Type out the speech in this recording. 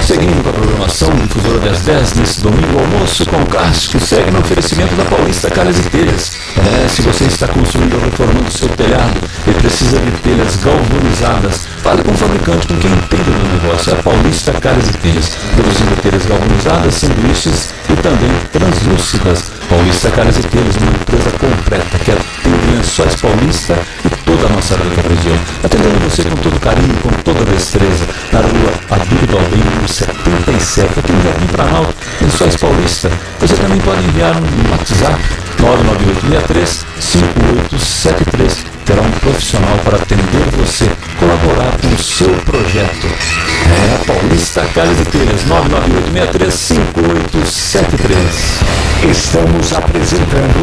Seguindo com a programação Difusora das 10 nesse domingo, almoço com Cássio, que segue no oferecimento da Paulista Calhas e Telhas. Se você está construindo ou reformando seu telhado e precisa de telhas galvanizadas, fale com o fabricante, com quem entende do negócio. É a Paulista Calhas e Telhas, produzindo telhas galvanizadas, sanduíches e também translúcidas. Paulista Calhas e Telhas, uma empresa completa que atende Lençóis Paulista e toda a nossa região, atendendo você com todo carinho, com toda destreza, na rua Abílio do Almeida, 77, aqui no Jardim Planalto, Lençóis Paulista. Você também pode enviar um WhatsApp 99863-5873. Terá um profissional para atender você, colaborar com o seu projeto. É a Paulista Calhas e Telhas, 99863-5873. Estamos apresentando